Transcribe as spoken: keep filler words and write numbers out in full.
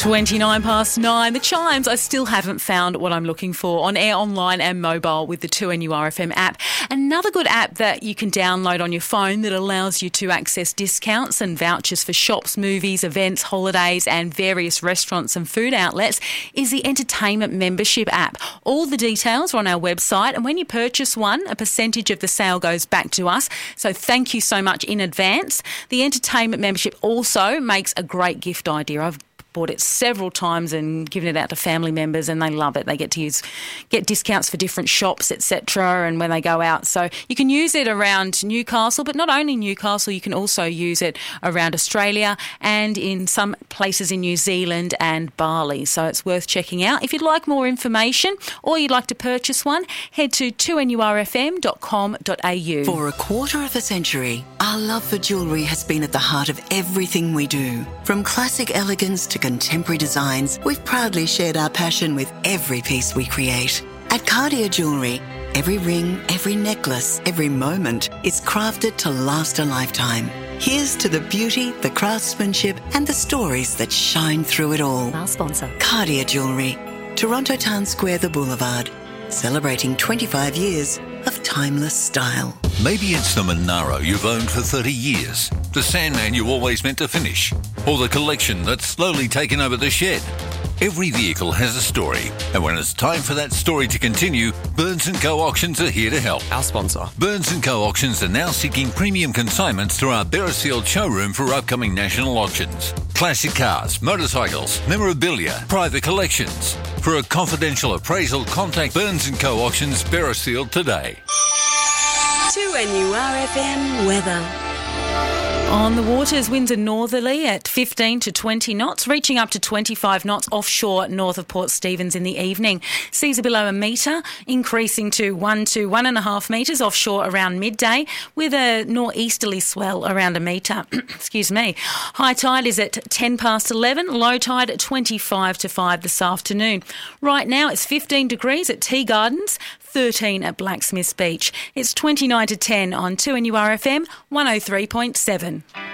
twenty-nine past nine. The Chimes. I still haven't found what I'm looking for on air, online and mobile with the two N U R F M app. Another good app that you can download on your phone that allows you to access discounts and vouchers for shops, movies, events, holidays and various restaurants and food outlets is the Entertainment Membership app. All the details are on our website, and when you purchase one, a percentage of the sale goes back to us. So thank you so much in advance. The Entertainment Membership also makes a great gift idea. I've bought it several times and given it out to family members, and they love it. They get to use get discounts for different shops, et cetera, and when they go out. So you can use it around Newcastle, but not only Newcastle, you can also use it around Australia and in some places in New Zealand and Bali. So it's worth checking out. If you'd like more information or you'd like to purchase one, head to two N U R F M dot com dot A U. For a quarter of a century, our love for jewellery has been at the heart of everything we do. From classic elegance to contemporary designs, we've proudly shared our passion with every piece we create. At Cartier Jewellery, every ring, every necklace, every moment is crafted to last a lifetime. Here's to the beauty, the craftsmanship and the stories that shine through it all. Our sponsor. Cartier Jewellery, Toronto Town Square, the Boulevard, celebrating twenty-five years of timeless style. Maybe it's the Monaro you've owned for thirty years, the Sandman you always meant to finish, or the collection that's slowly taken over the shed. Every vehicle has a story, and when it's time for that story to continue, Burns and Co Auctions are here to help. Our sponsor. Burns and Co Auctions are now seeking premium consignments through our Beresfield showroom for upcoming national auctions. Classic cars, motorcycles, memorabilia, private collections. For a confidential appraisal, contact Burns and Co Auctions, Beresfield today. two N U R F M weather. On the waters, winds are northerly at fifteen to twenty knots, reaching up to twenty-five knots offshore north of Port Stephens in the evening. Seas are below a metre, increasing to one to one and a half metres offshore around midday, with a northeasterly swell around a metre. Excuse me. High tide is at ten past eleven, low tide at twenty-five to five this afternoon. Right now it's fifteen degrees at Tea Gardens, thirteen at Blacksmiths Beach. It's twenty-nine to ten on two N U R F M one oh three point seven.